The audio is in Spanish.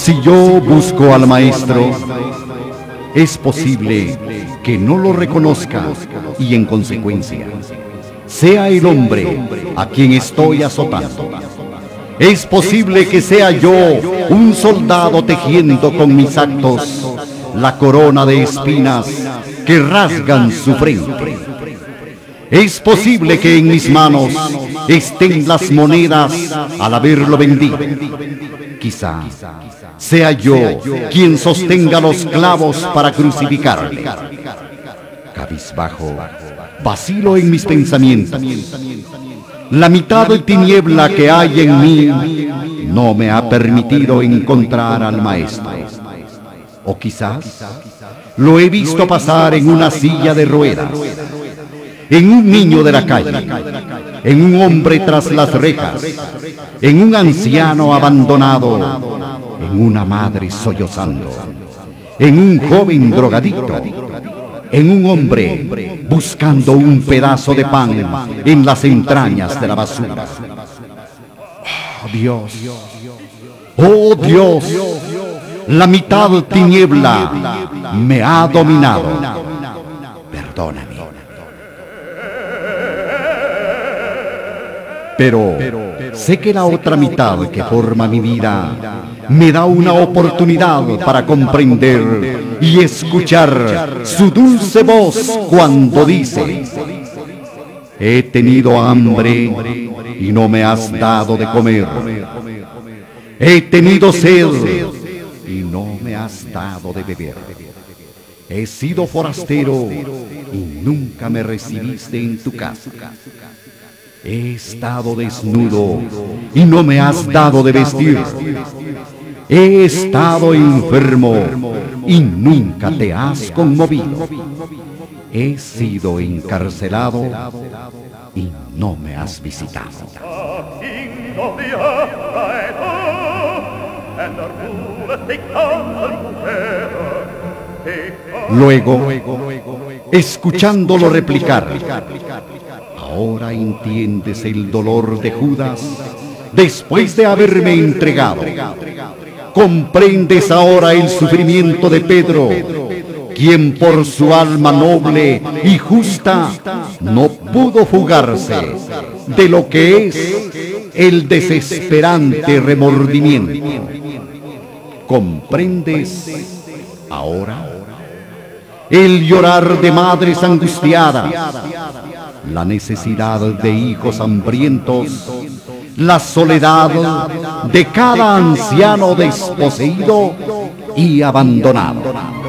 Si yo busco al Maestro, es posible que no lo reconozca y en consecuencia sea el hombre a quien estoy azotando. Es posible que sea yo un soldado tejiendo con mis actos la corona de espinas que rasgan su frente. Es posible que en mis manos estén las monedas al haberlo vendido. Quizá sea yo quien sostenga los clavos para crucificarle. Cabizbajo, vacilo en mis pensamientos. La mitad de tiniebla que hay en mí no me ha permitido encontrar al Maestro. O quizás lo he visto pasar en una silla de ruedas, en un niño de la calle, en un hombre tras las rejas, en un anciano abandonado, en una madre sollozando, en un joven drogadicto, en un hombre buscando un pedazo de pan en las entrañas de la basura. Oh Dios, oh Dios, la mitad tiniebla me ha dominado. Perdóname. Pero sé que la otra mitad que forma mi vida me da una oportunidad para comprender y escuchar su dulce voz cuando dice: he tenido hambre y no me has dado de comer. He tenido sed y no me has dado de beber. He sido forastero y nunca me recibiste en tu casa. He estado desnudo y no me has dado de vestir. He estado enfermo y nunca te has conmovido. He sido encarcelado y no me has visitado. Luego, escuchándolo replicar: ahora entiendes el dolor de Judas después de haberme entregado. Comprendes ahora el sufrimiento de Pedro, quien por su alma noble y justa no pudo fugarse de lo que es el desesperante remordimiento. ¿Comprendes ahora el llorar de madres angustiadas, la necesidad de hijos hambrientos, la soledad de cada anciano desposeído y abandonado?